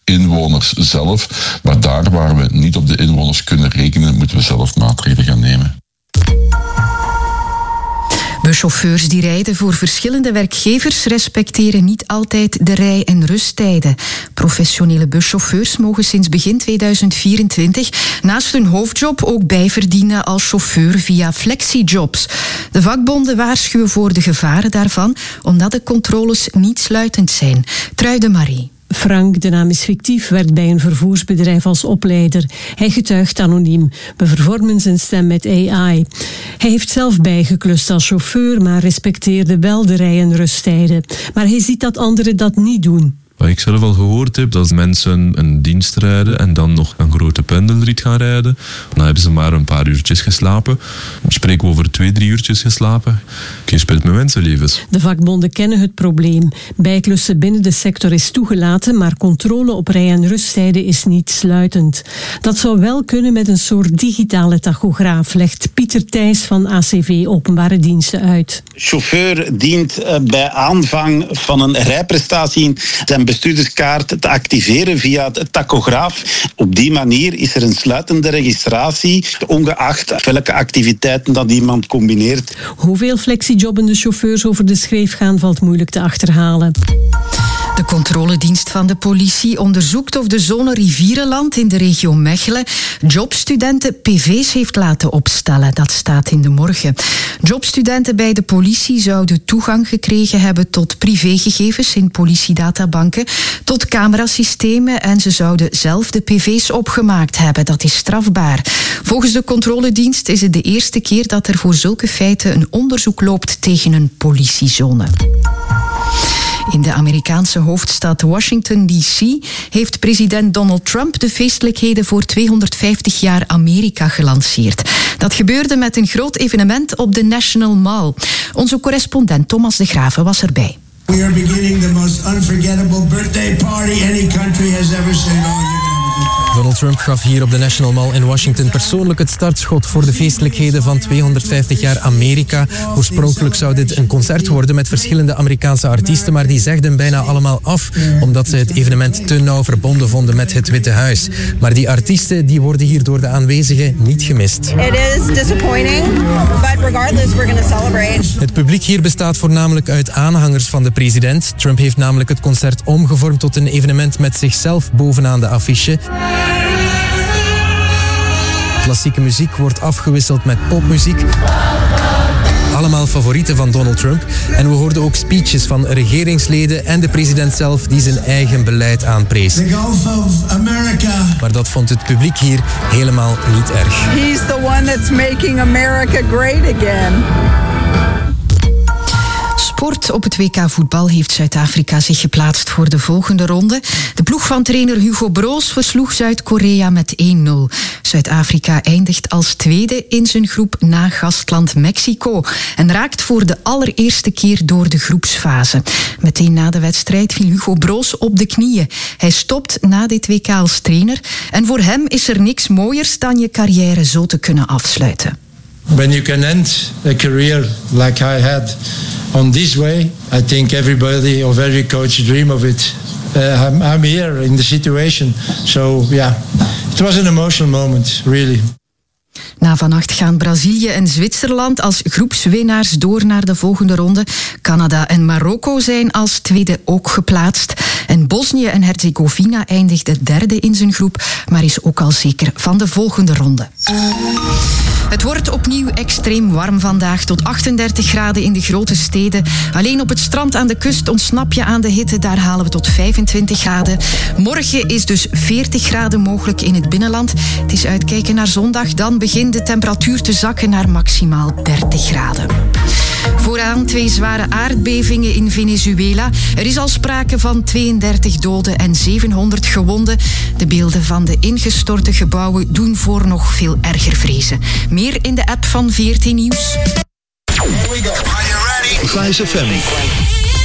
inwoners zelf. Maar daar waar we niet op de inwoners kunnen rekenen, moeten we zelf maatregelen gaan nemen. Buschauffeurs die rijden voor verschillende werkgevers respecteren niet altijd de rij- en rusttijden. Professionele buschauffeurs mogen sinds begin 2024 naast hun hoofdjob ook bijverdienen als chauffeur via flexijobs. De vakbonden waarschuwen voor de gevaren daarvan, omdat de controles niet sluitend zijn. Truide Marie. Frank, de naam is fictief, werkt bij een vervoersbedrijf als opleider. Hij getuigt anoniem. We vervormen zijn stem met AI. Hij heeft zelf bijgeklust als chauffeur, maar respecteerde wel de rij- en rusttijden. Maar hij ziet dat anderen dat niet doen. Wat ik zelf al gehoord heb, dat mensen een dienst rijden en dan nog een grote pendelrit gaan rijden. Dan hebben ze maar een paar uurtjes geslapen. We spreken over 2-3 uurtjes geslapen. Geen spijt met mensenlevens. De vakbonden kennen het probleem. Bijklussen binnen de sector is toegelaten, maar controle op rij- en rusttijden is niet sluitend. Dat zou wel kunnen met een soort digitale tachograaf, legt Pieter Thijs van ACV Openbare Diensten uit. Chauffeur dient bij aanvang van een rijprestatie zijn bestuurderskaart te activeren via de tachograaf. Op die manier is er een sluitende registratie, ongeacht welke activiteiten dat iemand combineert. Hoeveel flexijobbende chauffeurs over de schreef gaan, valt moeilijk te achterhalen. De controledienst van de politie onderzoekt of de zone Rivierenland in de regio Mechelen jobstudenten PV's heeft laten opstellen. Dat staat in De Morgen. Jobstudenten bij de politie zouden toegang gekregen hebben tot privégegevens in politiedatabanken, tot camerasystemen en ze zouden zelf de PV's opgemaakt hebben. Dat is strafbaar. Volgens de controledienst is het de eerste keer dat er voor zulke feiten een onderzoek loopt tegen een politiezone. In de Amerikaanse hoofdstad Washington, D.C. heeft president Donald Trump de feestelijkheden voor 250 jaar Amerika gelanceerd. Dat gebeurde met een groot evenement op de National Mall. Onze correspondent Thomas de Graven was erbij. We are beginning the most unforgettable birthday party any country has ever seen. Donald Trump gaf hier op de National Mall in Washington persoonlijk het startschot voor de feestelijkheden van 250 jaar Amerika. Oorspronkelijk zou dit een concert worden met verschillende Amerikaanse artiesten, maar die zegden bijna allemaal af, omdat ze het evenement te nauw verbonden vonden met het Witte Huis. Maar die artiesten die worden hier door de aanwezigen niet gemist. It is disappointing, but regardless we're going to celebrate. Het publiek hier bestaat voornamelijk uit aanhangers van de president. Trump heeft namelijk het concert omgevormd tot een evenement met zichzelf bovenaan de affiche. Klassieke muziek wordt afgewisseld met popmuziek. Allemaal favorieten van Donald Trump. En we hoorden ook speeches van regeringsleden en de president zelf die zijn eigen beleid aanprees. The Gulf of America. Maar dat vond het publiek hier helemaal niet erg. He's the one that's making America great again. Sport. Op het WK voetbal heeft Zuid-Afrika zich geplaatst voor de volgende ronde. De ploeg van trainer Hugo Broos versloeg Zuid-Korea met 1-0. Zuid-Afrika eindigt als tweede in zijn groep na gastland Mexico en raakt voor de allereerste keer door de groepsfase. Meteen na de wedstrijd viel Hugo Broos op de knieën. Hij stopt na dit WK als trainer en voor hem is er niks mooiers dan je carrière zo te kunnen afsluiten. When you can end a career like I had on this way, I think everybody of every coach dream of it. I'm here in the situation. So yeah, it was an emotional moment, really. Na vannacht gaan Brazilië en Zwitserland als groepswinnaars door naar de volgende ronde. Canada en Marokko zijn als tweede ook geplaatst. En Bosnië en Herzegovina eindigde derde in zijn groep, maar is ook al zeker van de volgende ronde. Het wordt opnieuw extreem warm vandaag, tot 38 graden in de grote steden. Alleen op het strand aan de kust ontsnap je aan de hitte, daar halen we tot 25 graden. Morgen is dus 40 graden mogelijk in het binnenland. Het is uitkijken naar zondag, dan begint de temperatuur te zakken naar maximaal 30 graden. Vooraan 2 zware aardbevingen in Venezuela. Er is al sprake van 32 doden en 700 gewonden. De beelden van de ingestorte gebouwen doen voor nog veel erger vrezen. Meer in de app van VRT Nieuws. Here we go. Are you ready? Vice FM.